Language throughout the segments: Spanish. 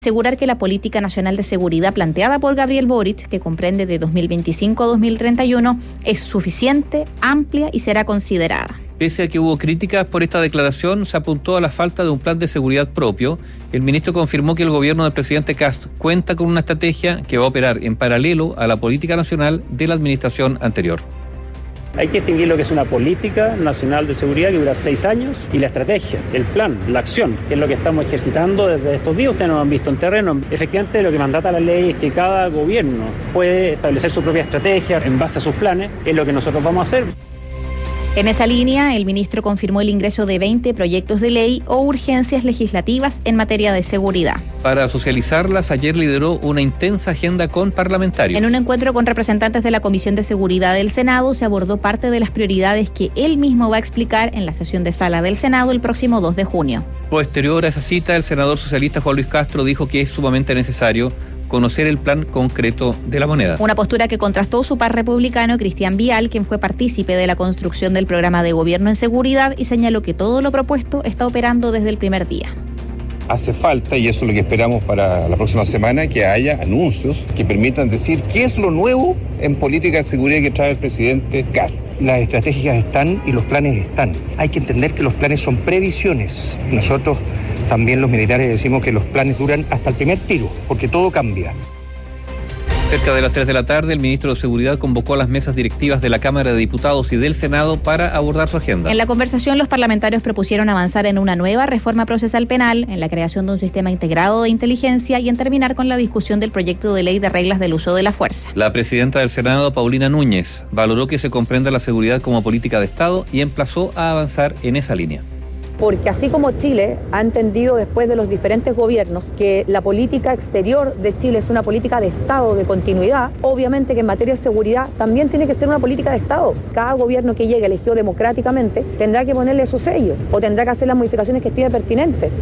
asegurar que la política nacional de seguridad planteada por Gabriel Boric, que comprende de 2025 a 2031, es suficiente, amplia y será considerada. Pese a que hubo críticas por esta declaración, se apuntó a la falta de un plan de seguridad propio. El ministro confirmó que el gobierno del presidente Kast cuenta con una estrategia que va a operar en paralelo a la política nacional de la administración anterior. Hay que distinguir lo que es una política nacional de seguridad que dura 6 años y la estrategia, el plan, la acción, que es lo que estamos ejercitando desde estos días. Ustedes nos han visto en terreno. Efectivamente, lo que mandata la ley es que cada gobierno puede establecer su propia estrategia en base a sus planes, que es lo que nosotros vamos a hacer. En esa línea, el ministro confirmó el ingreso de 20 proyectos de ley o urgencias legislativas en materia de seguridad. Para socializarlas, ayer lideró una intensa agenda con parlamentarios. En un encuentro con representantes de la Comisión de Seguridad del Senado, se abordó parte de las prioridades que él mismo va a explicar en la sesión de sala del Senado el próximo 2 de junio. Posterior a esa cita, el senador socialista Juan Luis Castro dijo que es sumamente necesario conocer el plan concreto de la moneda. Una postura que contrastó su par republicano Cristian Vial, quien fue partícipe de la construcción del programa de gobierno en seguridad y señaló que todo lo propuesto está operando desde el primer día. Hace falta, y eso es lo que esperamos para la próxima semana, que haya anuncios que permitan decir qué es lo nuevo en política de seguridad que trae el presidente Kast. Las estrategias están y los planes están. Hay que entender que los planes son previsiones. Nosotros también los militares decimos que los planes duran hasta el primer tiro, porque todo cambia. Cerca de las 3 de la tarde, el ministro de Seguridad convocó a las mesas directivas de la Cámara de Diputados y del Senado para abordar su agenda. En la conversación, los parlamentarios propusieron avanzar en una nueva reforma procesal penal, en la creación de un sistema integrado de inteligencia y en terminar con la discusión del proyecto de ley de reglas del uso de la fuerza. La presidenta del Senado, Paulina Núñez, valoró que se comprenda la seguridad como política de Estado y emplazó a avanzar en esa línea. Porque así como Chile ha entendido después de los diferentes gobiernos que la política exterior de Chile es una política de Estado, de continuidad, obviamente que en materia de seguridad también tiene que ser una política de Estado. Cada gobierno que llegue elegido democráticamente tendrá que ponerle su sello o tendrá que hacer las modificaciones que estime pertinentes.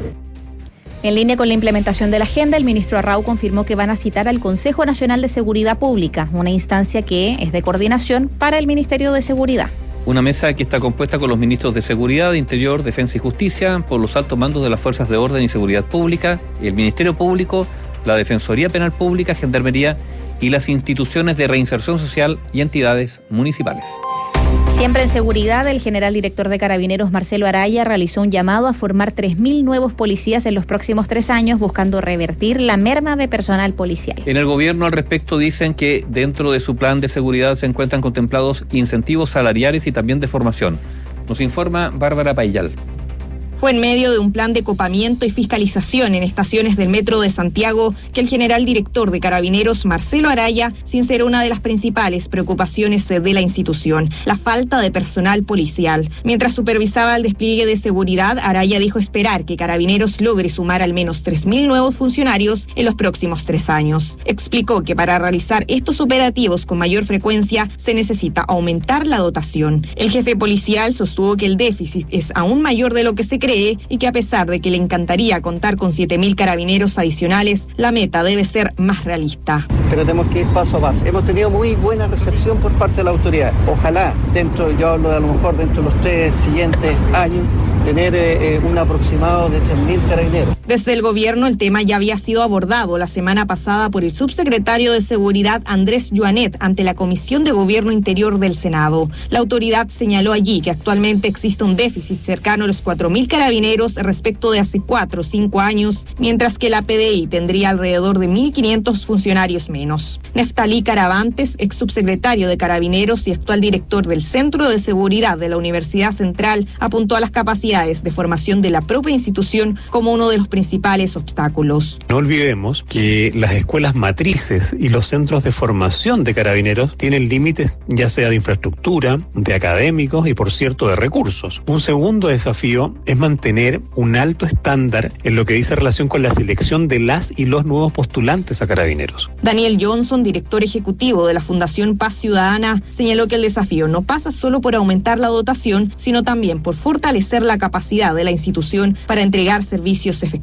En línea con la implementación de la agenda, el ministro Arrau confirmó que van a citar al Consejo Nacional de Seguridad Pública, una instancia que es de coordinación para el Ministerio de Seguridad. Una mesa que está compuesta con los ministros de Seguridad, Interior, Defensa y Justicia, por los altos mandos de las Fuerzas de Orden y Seguridad Pública, el Ministerio Público, la Defensoría Penal Pública, Gendarmería y las instituciones de reinserción social y entidades municipales. Siempre en seguridad, el general director de Carabineros, Marcelo Araya, realizó un llamado a formar 3.000 nuevos policías en los próximos 3 años, buscando revertir la merma de personal policial. En el gobierno al respecto dicen que dentro de su plan de seguridad se encuentran contemplados incentivos salariales y también de formación. Nos informa Bárbara Payal. Fue en medio de un plan de copamiento y fiscalización en estaciones del Metro de Santiago que el general director de Carabineros, Marcelo Araya, sinceró una de las principales preocupaciones de la institución, la falta de personal policial. Mientras supervisaba el despliegue de seguridad, Araya dijo esperar que Carabineros logre sumar al menos 3.000 nuevos funcionarios en los próximos 3 años. Explicó que para realizar estos operativos con mayor frecuencia se necesita aumentar la dotación. El jefe policial sostuvo que el déficit es aún mayor de lo que se cree y que a pesar de que le encantaría contar con 7.000 carabineros adicionales, la meta debe ser más realista. Pero tenemos que ir paso a paso. Hemos tenido muy buena recepción por parte de la autoridad. Ojalá, yo hablo a lo mejor dentro de los 3 siguientes años, tener un aproximado de 3.000 carabineros. Desde el gobierno el tema ya había sido abordado la semana pasada por el subsecretario de Seguridad Andrés Joanet ante la Comisión de Gobierno Interior del Senado. La autoridad señaló allí que actualmente existe un déficit cercano a los 4.000 carabineros respecto de hace 4 o 5 años, mientras que la PDI tendría alrededor de 1.500 funcionarios menos. Neftalí Caravantes, ex subsecretario de Carabineros y actual director del Centro de Seguridad de la Universidad Central, apuntó a las capacidades de formación de la propia institución como uno de los principales obstáculos. No olvidemos que las escuelas matrices y los centros de formación de carabineros tienen límites ya sea de infraestructura, de académicos y por cierto de recursos. Un segundo desafío es mantener un alto estándar en lo que dice relación con la selección de las y los nuevos postulantes a carabineros. Daniel Johnson, director ejecutivo de la Fundación Paz Ciudadana, señaló que el desafío no pasa solo por aumentar la dotación, sino también por fortalecer la capacidad de la institución para entregar servicios efectivos.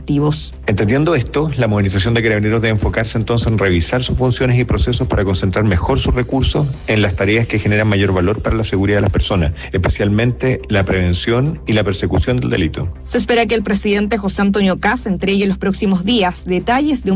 efectivos. Entendiendo esto, la modernización de Carabineros debe enfocarse entonces en revisar sus funciones y procesos para concentrar mejor sus recursos en las tareas que generan mayor valor para la seguridad de las personas, especialmente la prevención y la persecución del delito. Se espera que el presidente José Antonio Kast entregue en los próximos días detalles de un